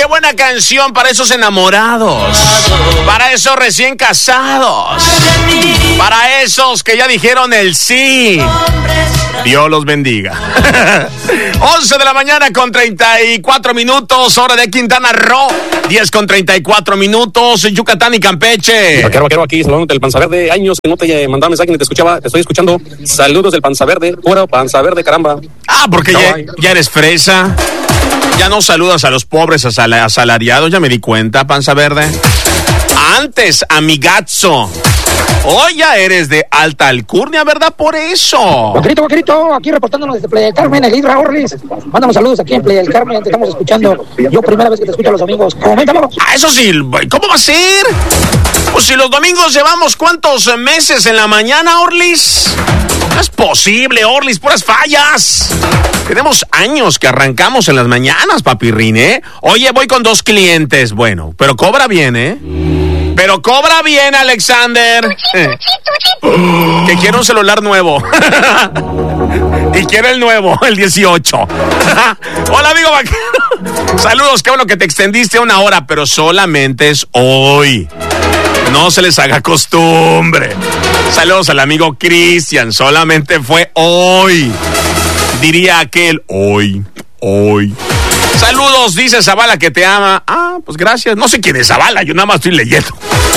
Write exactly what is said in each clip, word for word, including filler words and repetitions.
buena canción para esos enamorados, para esos recién casados, para esos que ya dijeron el sí. Dios los bendiga. once de la mañana con treinta y cuatro minutos, hora de Quintana Roo. diez con treinta y cuatro minutos, Yucatán y Campeche. Vaquero, vaquero, aquí, saludándote del Panza Verde. Años que no te mandaba mensaje ni te escuchaba. Te estoy escuchando. Saludos del Panza Verde. Pura Panza Verde, caramba. Ah, porque no, ya, ya eres fresa. Ya no saludas a los pobres asal- asalariados, ya me di cuenta, Panza Verde. Antes, amigazo. Hoy ya eres de alta alcurnia, ¿verdad? Por eso. Vaquerito, vaquerito, aquí reportándonos desde Playa del Carmen, el Hidra Orlis. Mándanos saludos aquí en Playa del Carmen, te estamos escuchando. Yo primera vez que te escucho los domingos. Coméntalo. Ah, eso sí, ¿cómo va a ser? Pues si los domingos llevamos cuántos meses en la mañana, Orlis. No es posible, Orlis, puras fallas. Tenemos años que arrancamos en las mañanas, papirrín, ¿eh? Oye, voy con dos clientes, bueno, pero cobra bien, ¿eh? Pero cobra bien, Alexander. Eh. Que quiero un celular nuevo. Y quiero el nuevo, el dieciocho. Hola, amigo vaquero. Saludos, qué bueno que te extendiste una hora, pero solamente es hoy. No se les haga costumbre. Saludos al amigo Cristian, solamente fue hoy. Diría aquel, hoy, hoy. Saludos, dice Zavala que te ama. Ah, pues gracias. No sé quién es Zavala, yo nada más estoy leyendo.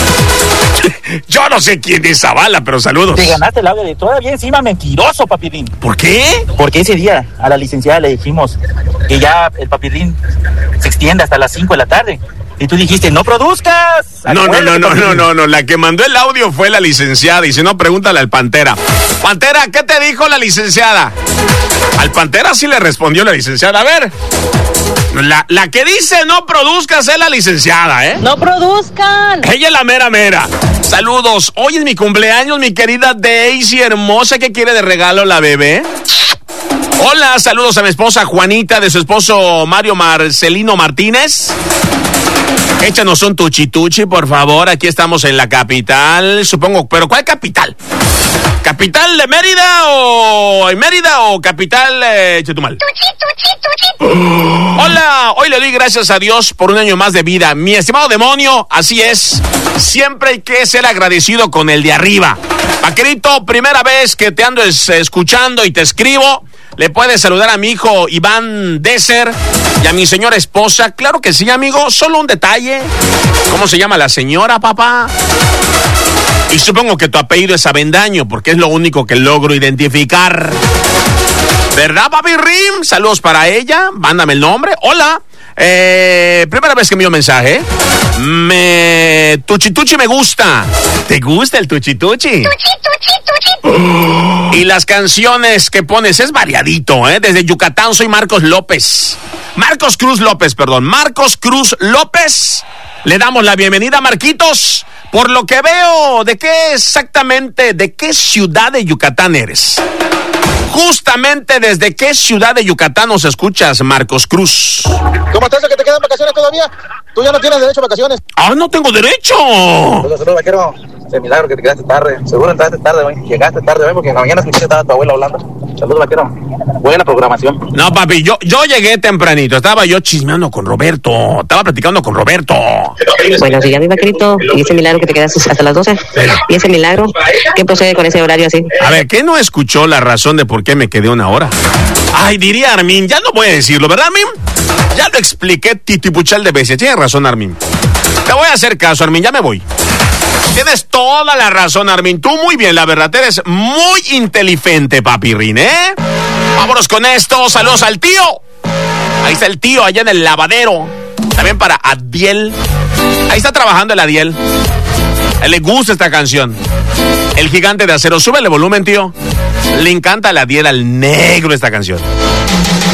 Yo no sé quién es Zavala, pero saludos. Te ganaste el audio de todavía encima mentiroso, papirrín. ¿Por qué? Porque ese día a la licenciada le dijimos que ya el papirrín se extiende hasta las cinco de la tarde. Y tú dijiste, no produzcas. No, no, no, no, no, no, no. La que mandó el audio fue la licenciada. Y si no, pregúntale al Pantera. Pantera, ¿qué te dijo la licenciada? Al Pantera sí le respondió la licenciada. A ver. La, la que dice no produzcas es la licenciada, ¿eh? ¡No produzcan! Ella es la mera mera. Saludos. Hoy es mi cumpleaños, mi querida Daisy hermosa. ¿Qué quiere de regalo la bebé? Hola, saludos a mi esposa Juanita, de su esposo Mario Marcelino Martínez. Échanos un tuchi-tuchi, por favor. Aquí estamos en la capital, supongo. ¿Pero cuál capital? ¿Capital de Mérida o en Mérida o capital eh, Chetumal? Tuchi, tuchi, tuchi. Hola, hoy le doy gracias a Dios por un año más de vida. Mi estimado demonio, así es. Siempre hay que ser agradecido con el de arriba. Vaquerito, primera vez que te ando es, escuchando y te escribo. ¿Le puedes saludar a mi hijo Iván Deser y a mi señora esposa? Claro que sí, amigo. Solo un detalle. ¿Cómo se llama la señora, papá? Y supongo que tu apellido es Avendaño, porque es lo único que logro identificar. ¿Verdad, papi Rim? Saludos para ella. Mándame el nombre. Hola. Eh, primera vez que envío mensaje. Me... Tuchi-tuchi me gusta. ¿Te gusta el tuchi-tuchi? Y las canciones que pones es variadito, ¿eh? Desde Yucatán soy Marcos López. Marcos Cruz López, perdón. Marcos Cruz López. Le damos la bienvenida a Marquitos. Por lo que veo, ¿de qué exactamente, de qué ciudad de Yucatán eres? Justamente desde qué ciudad de Yucatán nos escuchas, Marcos Cruz. ¿Cómo estás? ¿Que te quedan vacaciones todavía? Tú ya no tienes derecho a vacaciones. ¡Ah, no tengo derecho! Saludos, saludos, vaquero. Es milagro que te quedaste tarde. Seguro entraste tarde, güey. Llegaste tarde, güey, porque en la mañana escuché que estaba tu abuela hablando. Saludos, vaquero. Buena programación. No, papi, yo, yo llegué tempranito. Estaba yo chismeando con Roberto. Estaba platicando con Roberto. Buenos días, mi vaquerito. ¿Y ese milagro que te quedaste hasta las doce? ¿Y ese milagro? ¿Qué procede con ese horario así? A ver, ¿qué no escuchó la razón de por qué me quedé una hora? Ay, diría Armin, ya no voy a decirlo, ¿verdad, Armin? Ya lo expliqué titipuchal de veces. Tienes razón, Armin. Te voy a hacer caso, Armin, ya me voy. Tienes toda la razón, Armin. Tú muy bien, la verdad, eres muy inteligente, papirrín, ¿eh? Vámonos con esto. Saludos al tío. Ahí está el tío, allá en el lavadero. También para Adiel. Ahí está trabajando el Adiel. A él le gusta esta canción. El gigante de acero. Súbele volumen, tío. Le encanta el Adiel al negro esta canción.